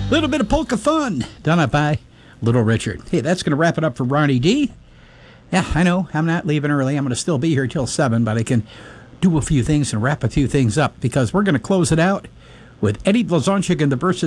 Little bit of polka fun done up by Little Richard. Hey, that's going to wrap it up for Ronnie D. Yeah, I know. I'm not leaving early. I'm going to still be here till 7, but I can do a few things and wrap a few things up because we're going to close it out with Eddie Blazonczyk and the Versus